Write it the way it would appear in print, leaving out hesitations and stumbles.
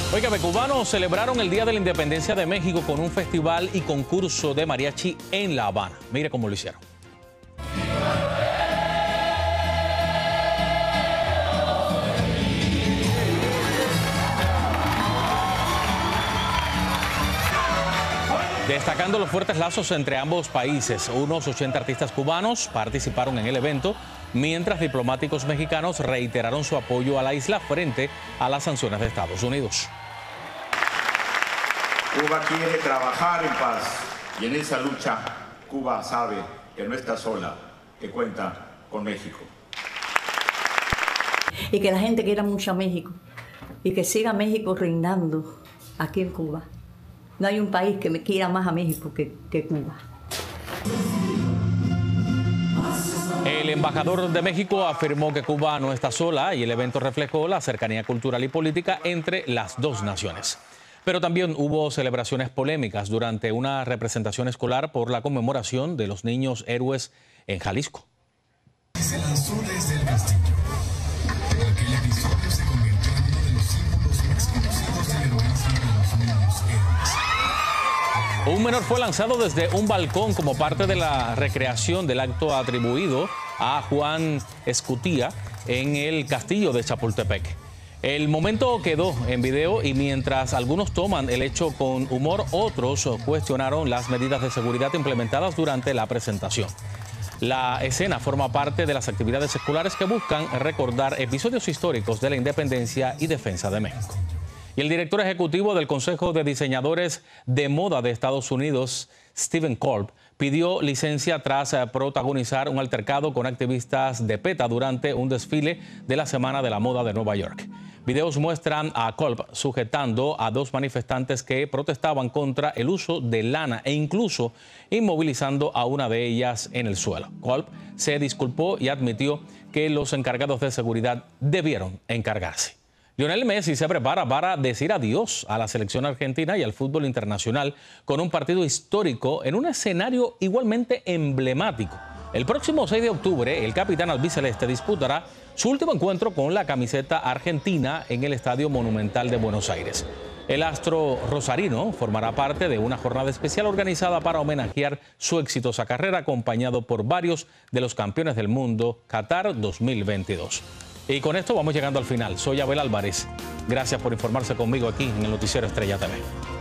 Óigame, cubanos celebraron el Día de la Independencia de México con un festival y concurso de mariachi en La Habana. Mire cómo lo hicieron. Destacando los fuertes lazos entre ambos países, unos 80 artistas cubanos participaron en el evento, mientras diplomáticos mexicanos reiteraron su apoyo a la isla frente a las sanciones de Estados Unidos. Cuba quiere trabajar en paz y en esa lucha Cuba sabe que no está sola, que cuenta con México. Y que la gente quiera mucho a México y que siga México reinando aquí en Cuba. No hay un país que me quiera más a México que Cuba. El embajador de México afirmó que Cuba no está sola y el evento reflejó la cercanía cultural y política entre las dos naciones. Pero también hubo celebraciones polémicas durante una representación escolar por la conmemoración de los niños héroes en Jalisco. Se lanzó desde el castillo. Aquel episodio se convirtió en uno de los símbolos más conocidos del heroísmo de los niños héroes. Un menor fue lanzado desde un balcón como parte de la recreación del acto atribuido a Juan Escutía en el castillo de Chapultepec. El momento quedó en video y mientras algunos toman el hecho con humor, otros cuestionaron las medidas de seguridad implementadas durante la presentación. La escena forma parte de las actividades escolares que buscan recordar episodios históricos de la independencia y defensa de México. Y el director ejecutivo del Consejo de Diseñadores de Moda de Estados Unidos, Stephen Kolb, pidió licencia tras protagonizar un altercado con activistas de PETA durante un desfile de la Semana de la Moda de Nueva York. Videos muestran a Kolb sujetando a dos manifestantes que protestaban contra el uso de lana e incluso inmovilizando a una de ellas en el suelo. Kolb se disculpó y admitió que los encargados de seguridad debieron encargarse. Lionel Messi se prepara para decir adiós a la selección argentina y al fútbol internacional con un partido histórico en un escenario igualmente emblemático. El próximo 6 de octubre, el capitán albiceleste disputará su último encuentro con la camiseta argentina en el Estadio Monumental de Buenos Aires. El astro rosarino formará parte de una jornada especial organizada para homenajear su exitosa carrera, acompañado por varios de los campeones del mundo Qatar 2022. Y con esto vamos llegando al final. Soy Abel Álvarez. Gracias por informarse conmigo aquí en el Noticiero Estrella TV.